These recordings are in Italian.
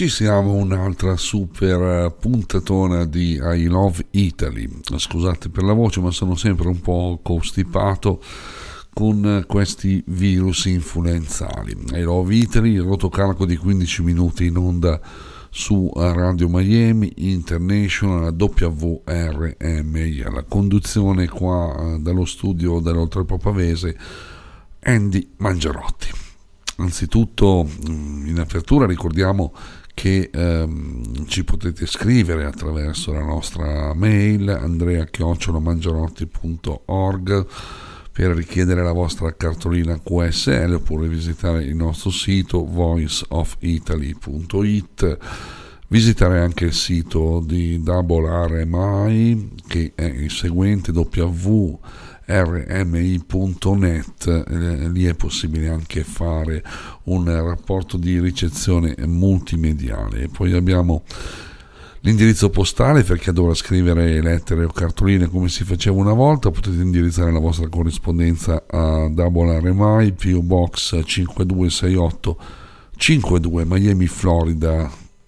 Ci siamo, un'altra super puntatona di I Love Italy. Scusate per la voce, ma sono sempre un po' costipato con questi virus influenzali. I Love Italy, rotocalco di 15 minuti in onda su Radio Miami International WRMI. La conduzione qua dallo studio dell'Oltrepò Pavese, Andy Mangiarotti. Anzitutto, in apertura ricordiamo che ci potete scrivere attraverso la nostra mail andrea@mangiarotti.org per richiedere la vostra cartolina QSL, oppure visitare il nostro sito voiceofitaly.it, visitare anche il sito di WRMI, che è il seguente, www.rmi.net. Lì è possibile anche fare un rapporto di ricezione multimediale. E poi abbiamo l'indirizzo postale per chi dovrà scrivere lettere o cartoline come si faceva una volta. Potete indirizzare la vostra corrispondenza a WRMI, PO Box 5268 52 Miami, Florida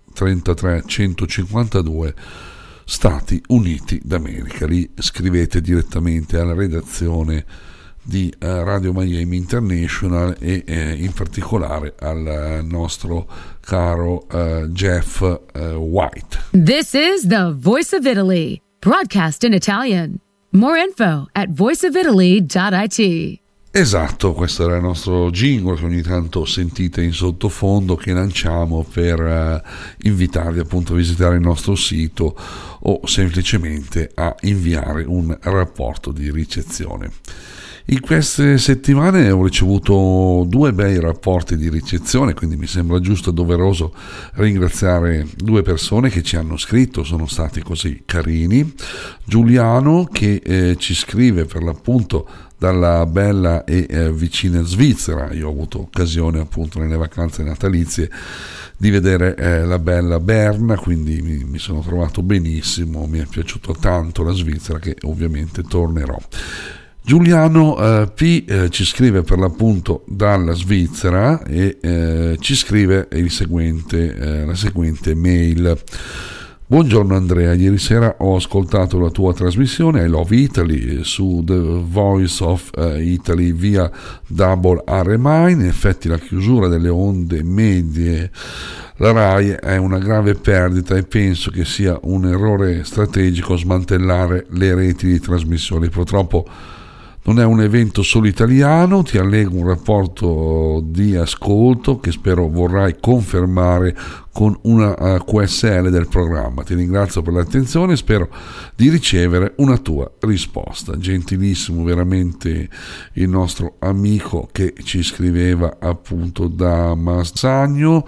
33152, Stati Uniti d'America. Lì scrivete direttamente alla redazione di Radio Miami International e in particolare al nostro caro Jeff White. This is the Voice of Italy, broadcast in Italian. More info at voiceofitaly.it. Esatto, questo era il nostro jingle che ogni tanto sentite in sottofondo, che lanciamo per invitarvi appunto a visitare il nostro sito o semplicemente a inviare un rapporto di ricezione. In queste settimane ho ricevuto 2 bei rapporti di ricezione, quindi mi sembra giusto e doveroso ringraziare 2 persone che ci hanno scritto, sono stati così carini. Giuliano, che ci scrive per l'appunto dalla bella e vicina Svizzera. Io ho avuto occasione appunto nelle vacanze natalizie di vedere la bella Berna, quindi mi sono trovato benissimo, mi è piaciuto tanto la Svizzera, che ovviamente tornerò. Giuliano P ci scrive per l'appunto dalla Svizzera e ci scrive la seguente mail. Buongiorno Andrea, ieri sera ho ascoltato la tua trasmissione I Love Italy su The Voice of Italy via WRMI. In effetti la chiusura delle onde medie, la RAI, è una grave perdita e penso che sia un errore strategico smantellare le reti di trasmissione. Purtroppo non è un evento solo italiano. Ti allego un rapporto di ascolto che spero vorrai confermare con una QSL del programma. Ti ringrazio per l'attenzione e spero di ricevere una tua risposta. Gentilissimo veramente il nostro amico che ci scriveva appunto da Massagno,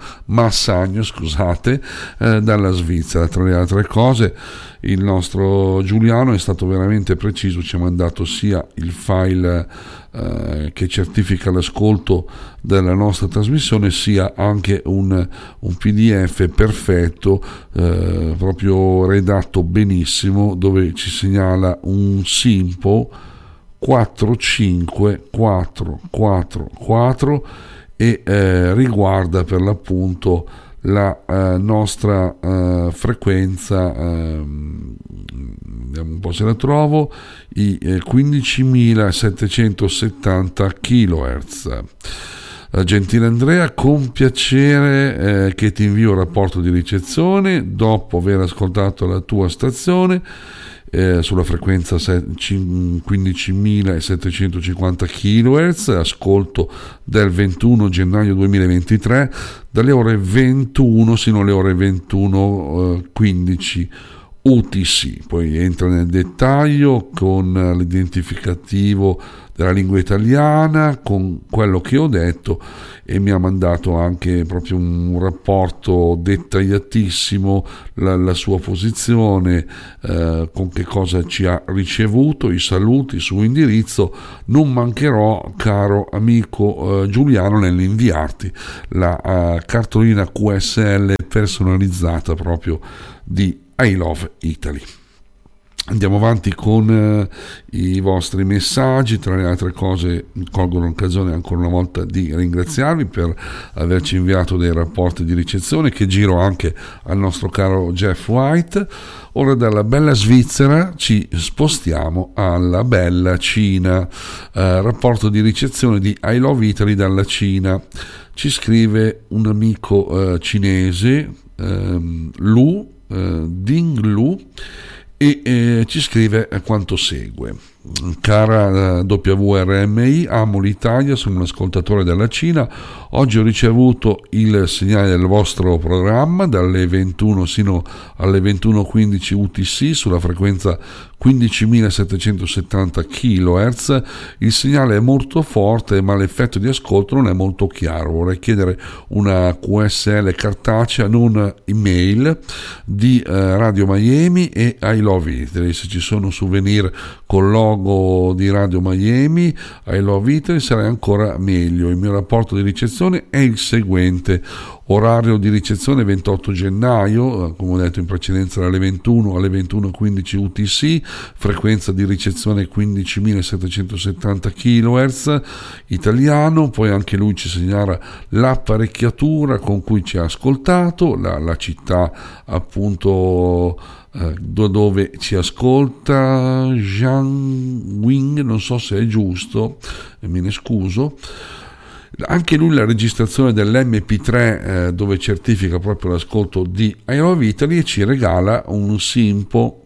dalla Svizzera. Tra le altre cose, il nostro Giuliano è stato veramente preciso, ci ha mandato sia il file che certifica l'ascolto della nostra trasmissione, sia anche un PDF perfetto, proprio redatto benissimo, dove ci segnala un SIMPO 45444 e riguarda per l'appunto la nostra frequenza, vediamo un po' se la trovo, i 15.770 kHz. Gentile Andrea, con piacere che ti invio il rapporto di ricezione dopo aver ascoltato la tua stazione sulla frequenza 15.750 kHz, ascolto del 21 gennaio 2023 dalle ore 21 sino alle ore 21:15 UTC. Poi entra nel dettaglio con l'identificativo della lingua italiana, con quello che ho detto, e mi ha mandato anche proprio un rapporto dettagliatissimo, la sua posizione, con che cosa ci ha ricevuto, i saluti, il suo indirizzo. Non mancherò, caro amico Giuliano, nell'inviarti la cartolina QSL personalizzata proprio di I Love Italy. Andiamo avanti con i vostri messaggi. Tra le altre cose colgo l'occasione ancora una volta di ringraziarvi per averci inviato dei rapporti di ricezione che giro anche al nostro caro Jeff White. Ora dalla bella Svizzera ci spostiamo alla bella Cina. Rapporto di ricezione di I Love Italy dalla Cina. Ci scrive un amico cinese, Lu, Ding Lu, e ci scrive quanto segue: cara WRMI, amo l'Italia, sono un ascoltatore della Cina. Oggi ho ricevuto il segnale del vostro programma dalle 21 sino alle 21:15 UTC sulla frequenza 15.770 kHz. Il segnale è molto forte, ma l'effetto di ascolto non è molto chiaro. Vorrei chiedere una QSL cartacea, non email, di Radio Miami e I Love Italy. Se ci sono souvenir con logo di Radio Miami, I Love Italy, sarà ancora meglio. Il mio rapporto di ricezione è il seguente: orario di ricezione 28 gennaio, come ho detto in precedenza, dalle 21 alle 21:15 UTC, frequenza di ricezione 15.770 kHz, italiano. Poi anche lui ci segnala l'apparecchiatura con cui ci ha ascoltato, la città appunto dove ci ascolta, Jiangwing, non so se è giusto, me ne scuso. Anche lui la registrazione dell'MP3 dove certifica proprio l'ascolto di I Love Italy e ci regala un Simpo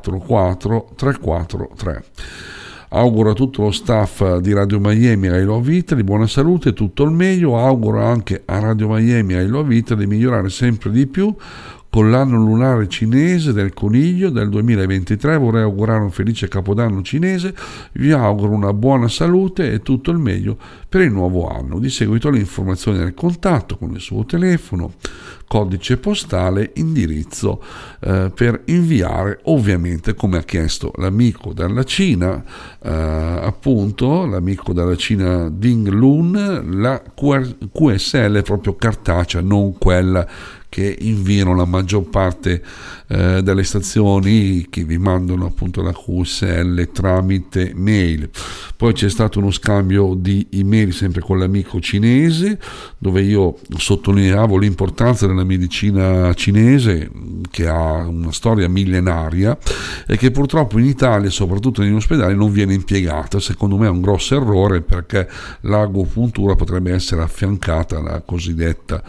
44343. Auguro a tutto lo staff di Radio Miami I Love Italy buona salute e tutto il meglio. Auguro anche a Radio Miami I Love Italy di migliorare sempre di più. Con l'anno lunare cinese del coniglio del 2023 vorrei augurare un felice capodanno cinese. Vi auguro una buona salute e tutto il meglio per il nuovo anno. Di seguito le informazioni del contatto con il suo telefono, codice postale, indirizzo per inviare, ovviamente come ha chiesto l'amico dalla Cina, appunto l'amico dalla Cina Ding Lun, la QSL proprio cartacea, non quella che inviano la maggior parte delle stazioni che vi mandano appunto la QSL tramite mail. Poi c'è stato uno scambio di email sempre con l'amico cinese, dove io sottolineavo l'importanza della medicina cinese, che ha una storia millenaria e che purtroppo in Italia, soprattutto negli ospedali, non viene impiegata. Secondo me è un grosso errore, perché l'agopuntura potrebbe essere affiancata alla cosiddetta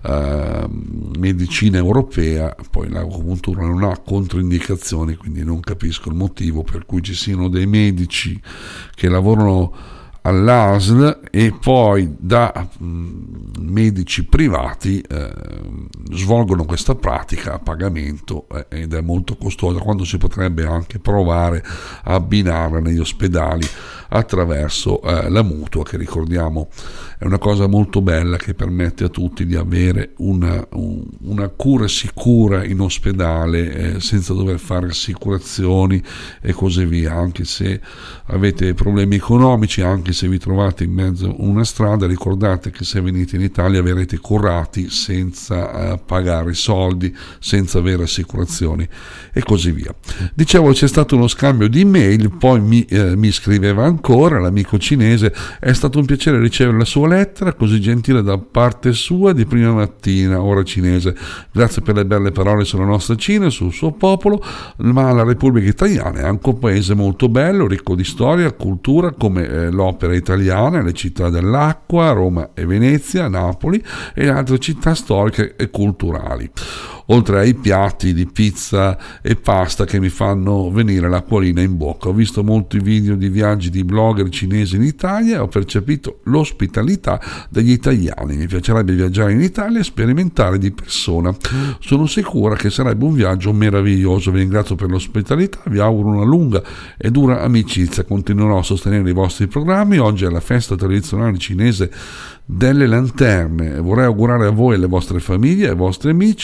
medicina europea. Poi l'agopuntura non ha controindicazioni, quindi non capisco il motivo per cui ci siano dei medici che lavorano all'ASL e poi da medici privati svolgono questa pratica a pagamento ed è molto costosa, quando si potrebbe anche provare a abbinarla negli ospedali attraverso la mutua, che ricordiamo è una cosa molto bella che permette a tutti di avere una cura sicura in ospedale senza dover fare assicurazioni e così via. Anche se avete problemi economici, anche se vi trovate in mezzo a una strada, ricordate che se venite in Italia verrete curati senza pagare soldi, senza avere assicurazioni e così via. Dicevo, c'è stato uno scambio di email, poi mi scriveva ancora l'amico cinese: è stato un piacere ricevere la sua lettera così gentile da parte sua di prima mattina, ora cinese. Grazie per le belle parole sulla nostra Cina e sul suo popolo, ma la Repubblica Italiana è anche un paese molto bello, ricco di storia, cultura, come l'opera italiana, le città dell'acqua, Roma e Venezia, Napoli e altre città storiche e culturali, oltre ai piatti di pizza e pasta che mi fanno venire l'acquolina in bocca. Ho visto molti video di viaggi di blogger cinesi in Italia e ho percepito l'ospitalità degli italiani. Mi piacerebbe viaggiare in Italia e sperimentare di persona. Sono sicura che sarebbe un viaggio meraviglioso. Vi ringrazio per l'ospitalità, vi auguro una lunga e dura amicizia. Continuerò a sostenere i vostri programmi. Oggi è la festa tradizionale cinese delle lanterne. Vorrei augurare a voi e alle vostre famiglie e ai vostri amici una felice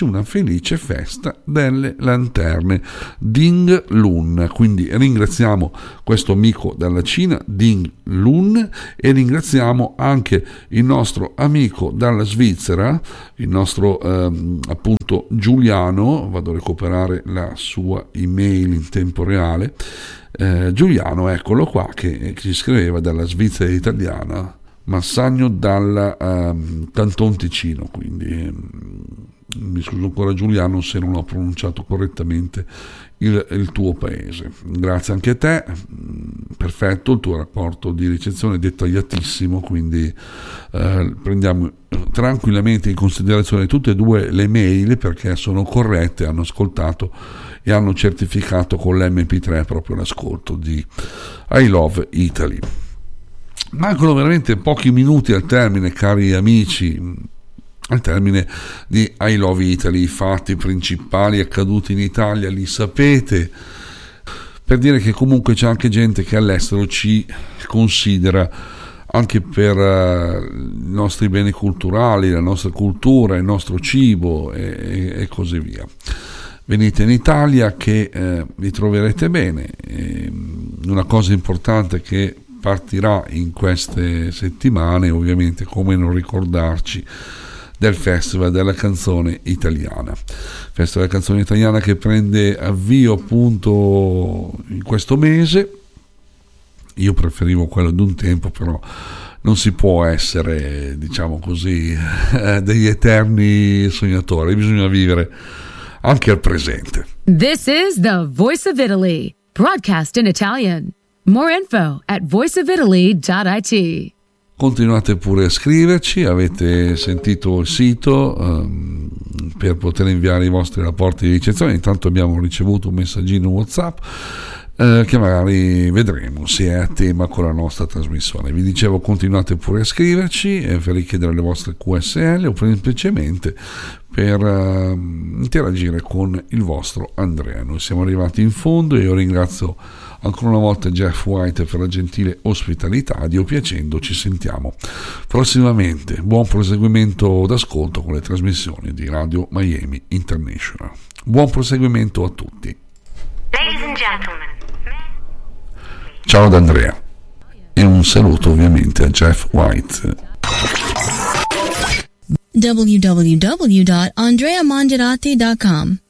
felice festa delle lanterne Ding Lun. Quindi ringraziamo questo amico dalla Cina, Ding Lun, e ringraziamo anche il nostro amico dalla Svizzera, il nostro appunto Giuliano. Vado a recuperare la sua email in tempo reale. Giuliano, eccolo qua, che ci scriveva dalla Svizzera italiana, Massagno dal Canton Ticino, quindi mi scuso ancora Giuliano se non ho pronunciato correttamente il tuo paese. Grazie anche a te, perfetto, il tuo rapporto di ricezione è dettagliatissimo, quindi prendiamo tranquillamente in considerazione tutte e due le mail perché sono corrette, hanno ascoltato e hanno certificato con l'MP3 proprio l'ascolto di I Love Italy. Mancano veramente pochi minuti al termine, cari amici, al termine di I Love Italy. I fatti principali accaduti in Italia li sapete, per dire che comunque c'è anche gente che all'estero ci considera anche per i nostri beni culturali, la nostra cultura, il nostro cibo e così via. Venite in Italia che vi troverete bene. Una cosa importante che partirà in queste settimane, ovviamente, come non ricordarci del Festival della Canzone Italiana. Festival della Canzone Italiana che prende avvio appunto in questo mese. Io preferivo quello di un tempo, però non si può essere, diciamo così, degli eterni sognatori, bisogna vivere anche al presente. This is the Voice of Italy, broadcast in Italian. More info at voiceofitaly.it. Continuate pure a scriverci, avete sentito il sito per poter inviare i vostri rapporti di ricezione. Intanto abbiamo ricevuto un messaggino WhatsApp che magari vedremo se è a tema con la nostra trasmissione. Vi dicevo, continuate pure a scriverci per richiedere le vostre QSL o semplicemente per interagire con il vostro Andrea. Noi siamo arrivati in fondo e io ringrazio ancora una volta Jeff White per la gentile ospitalità. Dio piacendo ci sentiamo prossimamente. Buon proseguimento d'ascolto con le trasmissioni di Radio Miami International. Buon proseguimento a tutti. Ladies and gentlemen. Ciao ad Andrea e un saluto ovviamente a Jeff White. www.andreamangiarati.com